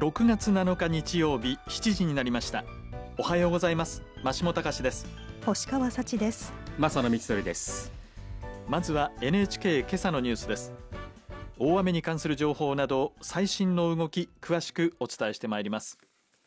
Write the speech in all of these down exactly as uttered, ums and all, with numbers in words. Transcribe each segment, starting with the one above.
ろくがつなのか日曜日しちじになりました。おはようございます。増本隆です。 星川幸です。 正野光則です。 まずは エヌエイチケー 今朝のニュースです。大雨に関する情報など最新の動き詳しくお伝えしてまいります。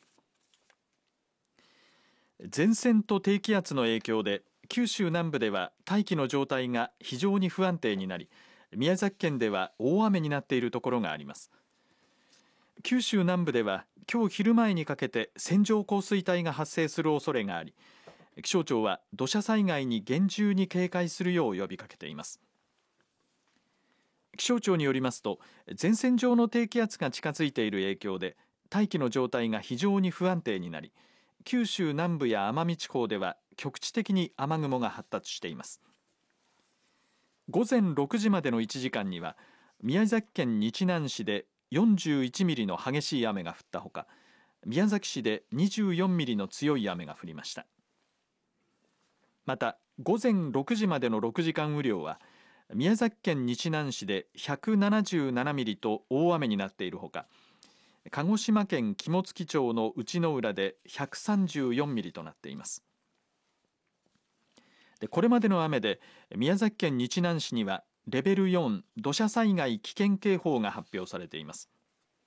前線と低気圧の影響で九州南部では大気の状態が非常に不安定になり、宮崎県では大雨になっているところがあります。九州南部では今日昼前にかけて線状降水帯が発生する恐れがあり、気象庁は土砂災害に厳重に警戒するよう呼びかけています。気象庁によりますと、前線上の低気圧が近づいている影響で大気の状態が非常に不安定になり、九州南部や奄美地方では局地的に雨雲が発達しています。午前ろくじまでのいちじかんには宮崎県日南市でよんじゅういちミリの激しい雨が降ったほか、宮崎市でにじゅうよんミリの強い雨が降りました。また午前ろくじまでのろくじかん雨量は宮崎県日南市でひゃくななじゅうななミリと大雨になっているほか、鹿児島県肝付町の内之浦でひゃくさんじゅうよんミリとなっています。でこれまでの雨で宮崎県日南市にはレベルよん土砂災害危険警報が発表されています。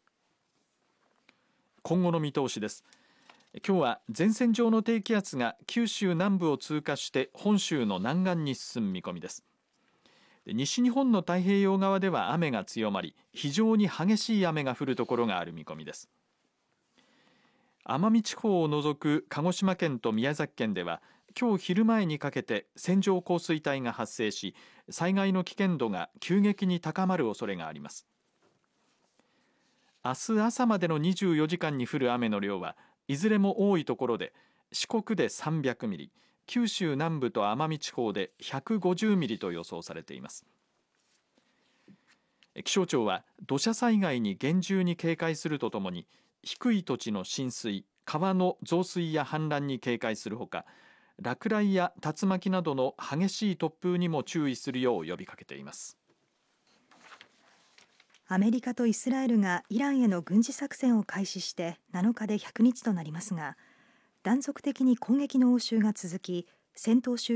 今後の見通しです。今日は前線上の低気圧が九州南部を通過して本州の南岸に進む見込みです。西日本の太平洋側では雨が強まり、非常に激しい雨が降るところがある見込みです。奄美地方を除く鹿児島県と宮崎県では今日昼前にかけて線状降水帯が発生し、災害の危険度が急激に高まる恐れがあります。明日朝までのにじゅうよじかんに降る雨の量はいずれも多いところで四国でさんびゃくミリ、九州南部と奄美地方でひゃくごじゅうミリと予想されています。気象庁は土砂災害に厳重に警戒するとともに、低い土地の浸水、川の増水や氾濫に警戒するほか、落雷や竜巻などの激しい突風にも注意するよう呼びかけています。 アメリカとイスラエルがイランへの軍事作戦を開始してなのかでひゃくにちとなりますが、断続的に攻撃の応酬が続き、戦闘終